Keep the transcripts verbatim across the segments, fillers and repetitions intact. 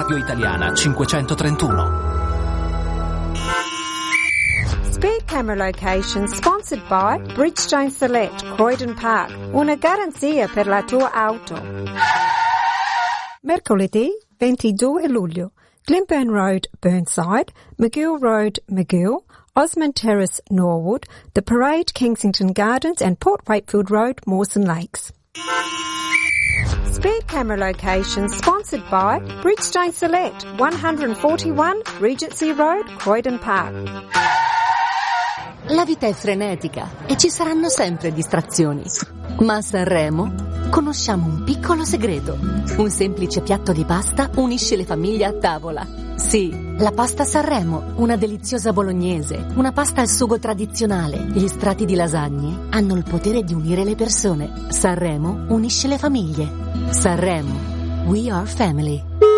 Radio Italiana cinquecentotrentuno. Speed camera location sponsored by Bridgestone Select, Croydon Park. Una garanzia per la tua auto. Mercoledì ventidue luglio. Glenburn Road, Burnside, McGill Road, McGill, Osmond Terrace, Norwood, The Parade, Kensington Gardens and Port Wakefield Road, Mawson Lakes. Speed camera location sponsored by Bridgestone Select, one forty-one Regency Road, Croydon Park. La vita è frenetica e ci saranno sempre distrazioni. Ma a Sanremo conosciamo un piccolo segreto. Un semplice piatto di pasta unisce le famiglie a tavola. Sì, la pasta Sanremo, una deliziosa bolognese, una pasta al sugo tradizionale. Gli strati di lasagne hanno il potere di unire le persone. Sanremo unisce le famiglie. Sanremo, we are family.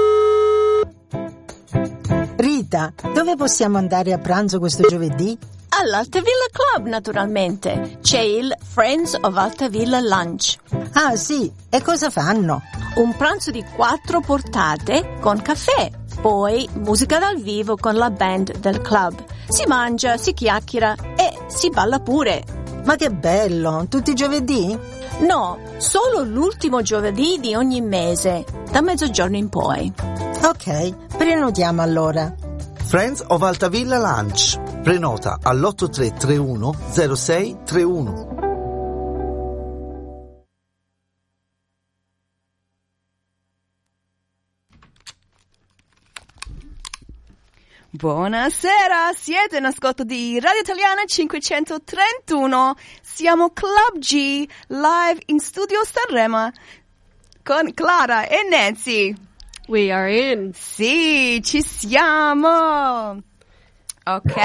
Rita, dove possiamo andare a pranzo questo giovedì? All'Altavilla Club, naturalmente. C'è il Friends of Altavilla Lunch. Ah, sì. E cosa fanno? Un pranzo di quattro portate con caffè. Poi musica dal vivo con la band del club. Si mangia, si chiacchiera e si balla pure. Ma che bello! Tutti i giovedì? No, solo l'ultimo giovedì di ogni mese, da mezzogiorno in poi. Ok, prenotiamo allora. Friends of Altavilla Lunch. Prenota all'otto tre tre uno zero sei tre uno. Buonasera, siete in ascolto di Radio Italiana cinquecentotrentuno. Siamo Club G, live in studio Sanremo con Clara e Nancy. We are in. Sì, ci siamo. Ok.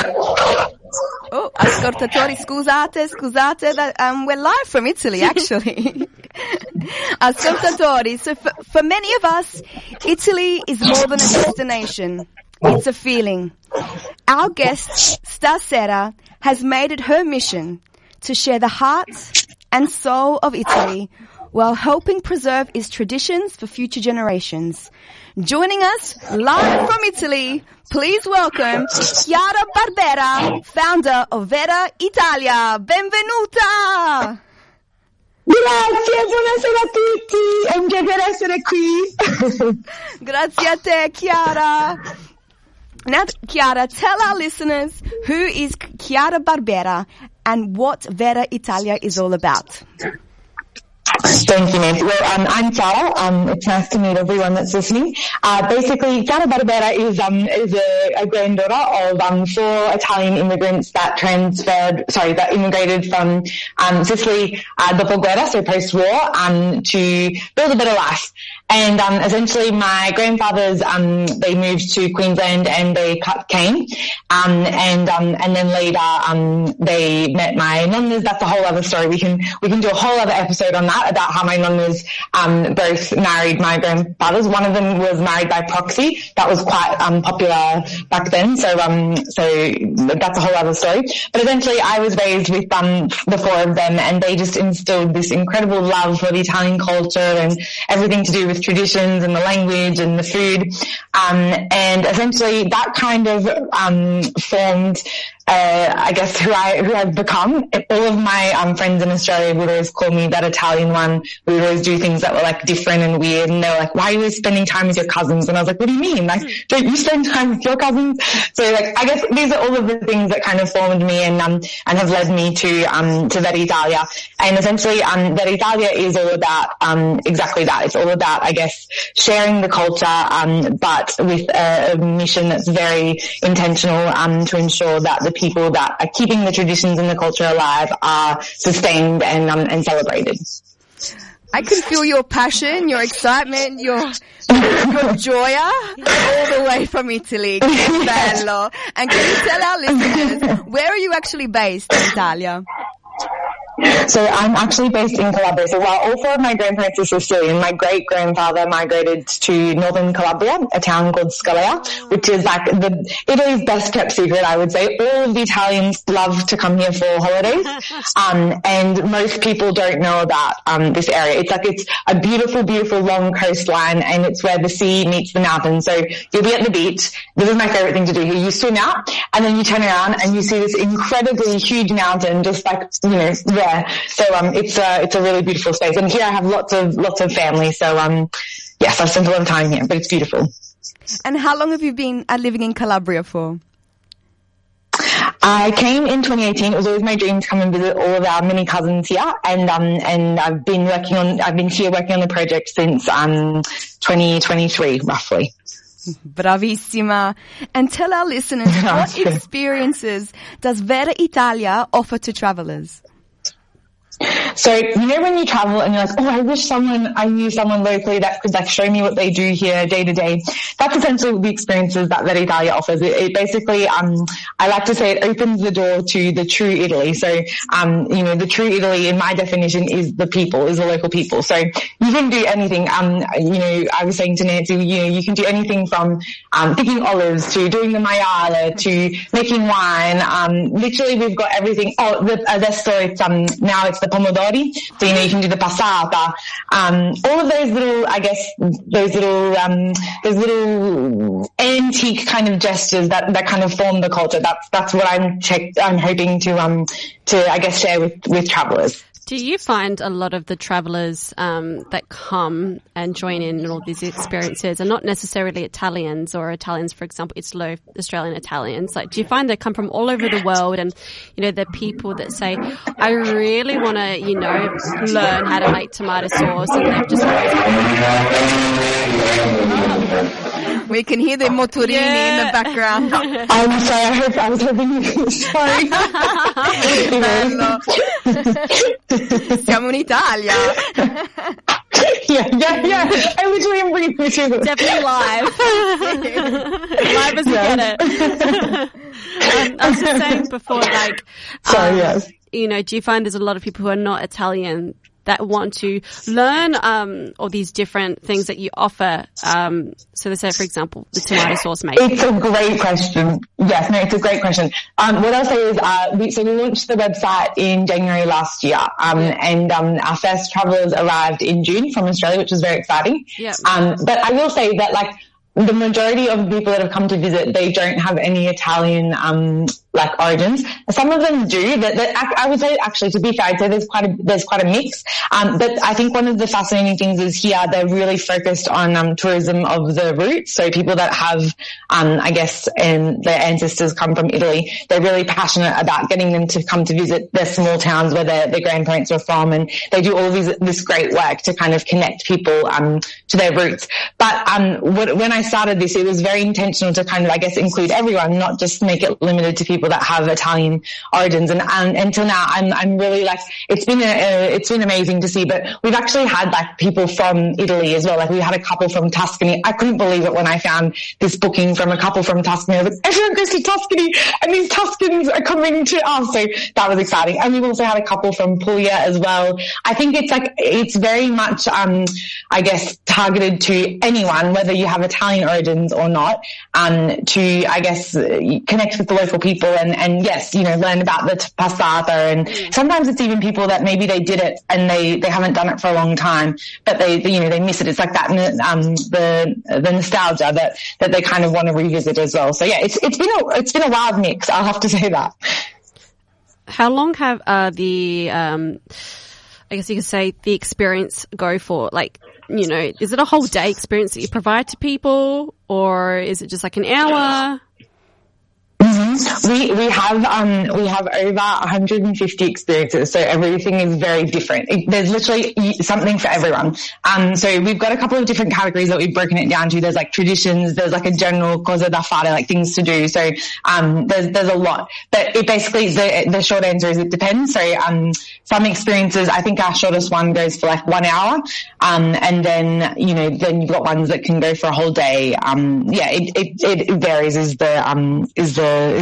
Oh, ascoltatori, scusate, scusate, that, um, we're live from Italy, actually. Ascoltatori, so for, for many of us, Italy is more than a destination. It's a feeling. Our guest, Stasera, has made it her mission to share the heart and soul of Italy while helping preserve its traditions for future generations. Joining us live from Italy, please welcome Chiara Barbera, founder of Vera Italia. Benvenuta! Grazie, buonasera a tutti, è un piacere essere qui. Grazie a te, Chiara. Now, Chiara, tell our listeners who is Chiara Barbera and what Vera Italia is all about. Thank you, Nancy. Well, um, I'm Chiara. Um, it's nice to meet everyone that's listening. Uh, basically, Chiara Barbera is um is a, a granddaughter of um four Italian immigrants that transferred, sorry, that immigrated from um Sicily uh, dopoguerra, so post-war, um to build a better life. And um essentially, my grandfathers um they moved to Queensland and they cut cane, um and um and then later um they met my nonnas. That's a whole other story. We can we can do a whole other episode on that, about how my nonnas um both married my grandfathers. One of them was married by proxy. That was quite um popular back then. So um so that's a whole other story. But eventually, I was raised with um the four of them, and they just instilled this incredible love for the Italian culture and everything to do with traditions and the language and the food. Um and essentially, that kind of um formed Uh, I guess who I, who I've become. All of my, um, friends in Australia would always call me that Italian one. We would always do things that were like different and weird, and they were like, why are you always spending time with your cousins? And I was like, what do you mean? Like, don't you spend time with your cousins? So like, I guess these are all of the things that kind of formed me and, um, and have led me to, um, to Vera Italia. And essentially, um, Vera Italia is all about, um, exactly that. It's all about, I guess, sharing the culture, um, but with a, a mission that's very intentional, um, to ensure that the people that are keeping the traditions and the culture alive are sustained and um, and celebrated. I can feel your passion, your excitement, your your joy all the way from Italy. Che bello. And can you tell our listeners, where are you actually based in Italia? So I'm actually based in Calabria. So while all four of my grandparents are Sicilian, my great-grandfather migrated to northern Calabria, a town called Scalea, which is like the Italy's best kept secret, I would say. All of the Italians love to come here for holidays, um, and most people don't know about um, this area. It's like it's a beautiful, beautiful long coastline, and it's where the sea meets the mountain. So you'll be at the beach. This is my favorite thing to do here. You swim out, and then you turn around, and you see this incredibly huge mountain, just like, you know, there. So um, it's a it's a really beautiful space, and here I have lots of lots of family. So um, yes, I've spent a lot of time here, but it's beautiful. And how long have you been uh, living in Calabria for? I came in twenty eighteen. It was always my dream to come and visit all of our mini cousins here, and um and I've been working on I've been here working on the project since um twenty twenty-three roughly. Bravissima. And tell our listeners, what experiences does Vera Italia offer to travelers? So, you know when you travel and you're like, oh, I wish someone, I knew someone locally that could like show me what they do here day to day. That's essentially the experiences that Vera Italia offers. It, it basically, um, I like to say it opens the door to the true Italy. So, um, you know, the true Italy in my definition is the people, is the local people. So you can do anything. Um, you know, I was saying to Nancy, you know, you can do anything from, um, picking olives to doing the maiale to making wine. Um, literally we've got everything. Oh, the, adesso it's, um, now it's the pomodori, so you know you can do the passata, um, all of those little, I guess, those little, um, those little antique kind of gestures that that kind of form the culture. That's that's what I'm check, I'm hoping to um to I guess share with with travellers. Do you find a lot of the travellers um, that come and join in in all these experiences are not necessarily Italians or Italians, for example, Italo Australian Italians? Like, do you find they come from all over the world, and you know, the people that say, "I really want to, you know, learn how to make tomato sauce," and they've just. Oh. We can hear the motorini yeah. in the background. I'm sorry. I, hope, I was hoping you could. Sorry. Siamo in Italia. Yeah, yeah, yeah. I literally am bringing you to Definitely live. Live as we yeah. get it. um, I was just saying before, like, sorry, um, yes. you know, do you find there's a lot of people who are not Italian that want to learn um all these different things that you offer? Um, so they say, for example, the tomato sauce making. It's a great question. Yes, no, it's a great question. Um, what I'll say is, uh, we, so we launched the website in January last year, um, and um, our first travellers arrived in June from Australia, which was very exciting. Yeah. Um, but I will say that, like, the majority of the people that have come to visit, they don't have any Italian, um, like origins. Some of them do. That, that I would say, actually, to be fair, I'd say there's quite a, there's quite a mix. Um, but I think one of the fascinating things is here they're really focused on, um, tourism of the roots. So people that have, um, I guess, and their ancestors come from Italy, they're really passionate about getting them to come to visit their small towns where their, their grandparents were from. And they do all these, this great work to kind of connect people, um, to their roots. But, um, what, when I started this, it was very intentional to kind of, I guess, include everyone, not just make it limited to people that have Italian origins. And, and until now, I'm, I'm really like, it's been, a, a, it's been amazing to see, but we've actually had like people from Italy as well. Like we had a couple from Tuscany. I couldn't believe it when I found this booking from a couple from Tuscany. I was like, everyone goes to Tuscany and these Tuscans are coming to us. So that was exciting. And we've also had a couple from Puglia as well. I think it's like, it's very much, um, I guess, targeted to anyone, whether you have Italian origins or not, um, to, I guess, connect with the local people and, and yes, you know, learn about the passata. And sometimes it's even people that maybe they did it and they, they haven't done it for a long time, but they, you know, they miss it. It's like that, um, the, the nostalgia that, that they kind of want to revisit as well. So yeah, it's, it's been a, it's been a wild mix. I'll have to say that. How long have, uh, the, um, I guess you could say the experience go for? Like, you know, is it a whole day experience that you provide to people, or is it just like an hour? Mm-hmm. We we have um we have over one hundred fifty experiences, so everything is very different. It, there's literally something for everyone. Um, so we've got a couple of different categories that we've broken it down to. There's like traditions, there's like a general cosa da fare, like things to do. So um, there's there's a lot, but it basically the the short answer is it depends. So um, some experiences, I think our shortest one goes for like one hour, um, and then you know then you've got ones that can go for a whole day. Um, yeah, it it, it varies. Is the um is the is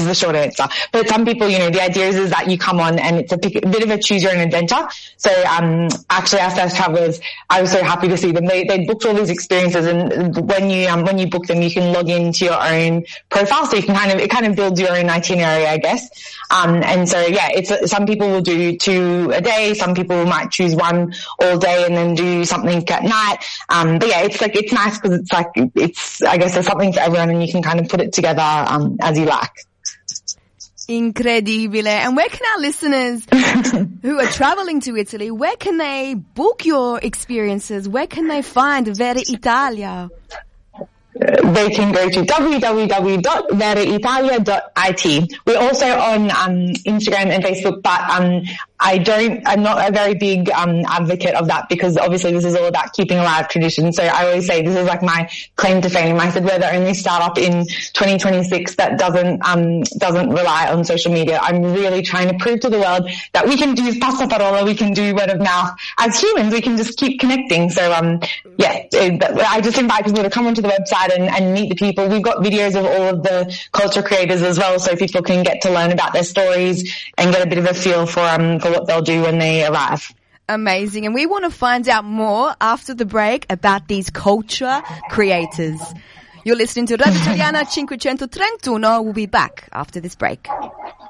is the short answer. But some people, you know, the idea is, is that you come on and it's a, pick, a bit of a choose your own adventure. So, um, actually our first travelers, I was so happy to see them. They, they booked all these experiences, and when you, um, when you book them, you can log into your own profile. So you can kind of, it kind of builds your own itinerary, I guess. Um, and so yeah, it's, some people will do two a day. Some people might choose one all day and then do something at night. Um, but yeah, it's like, it's nice because it's like, it's, I guess there's something for everyone and you can kind of put it together, um, as you like. Incredibile. And where can our listeners who are traveling to Italy, where can they book your experiences? Where can they find Vera Italia? They can go to w w w dot vera italia dot i t. We're also on um, Instagram and Facebook, but um, I don't, I'm not a very big um, advocate of that because obviously this is all about keeping alive tradition. So I always say this is like my claim to fame. I said we're the only startup in twenty twenty-six that doesn't um, doesn't rely on social media. I'm really trying to prove to the world that we can do passaparola, we can do word of mouth. As humans, we can just keep connecting. So um, yeah, it, I just invite people to come onto the website and, and meet the people. We've got videos of all of the culture creators as well, so people can get to learn about their stories and get a bit of a feel for um for what they'll do when they arrive. Amazing. And we want to find out more after the break about these culture creators. You're listening to Radio Italiana five thirty-one. We'll be back after this break.